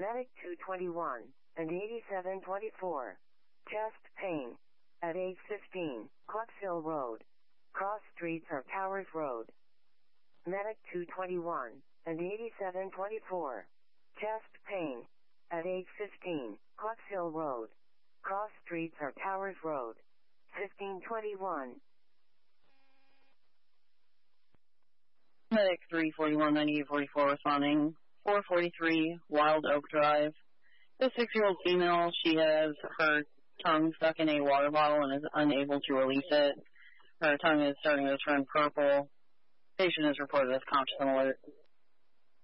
Medic 221 and 8724. Chest pain. At age 15, Clucksville Road. Cross streets or Towers Road. Medic 221 and 8724. Chest pain. At age 15, Clucksville Road. Cross streets or Towers Road. 1521. Medic 341 9844 responding. 443 Wild Oak Drive. The 6-year-old female, she has her tongue stuck in a water bottle and is unable to release it. Her tongue is starting to turn purple. Patient is reported as conscious and alert.